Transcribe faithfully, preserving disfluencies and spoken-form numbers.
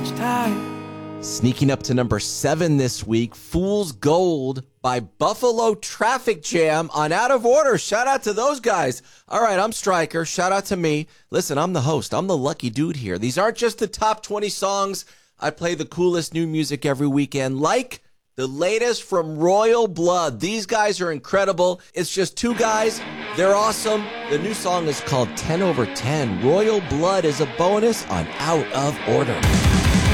each time. Sneaking up to number seven this week, Fool's Gold by Buffalo Traffic Jam on Out of Order. Shout out to those guys. All right, I'm Stryker. Shout out to me. Listen, I'm the host. I'm the lucky dude here. These aren't just the top twenty songs. I play the coolest new music every weekend, like the latest from Royal Blood. These guys are incredible. It's just two guys. They're awesome. The new song is called ten over ten. Royal Blood is a bonus on Out of Order.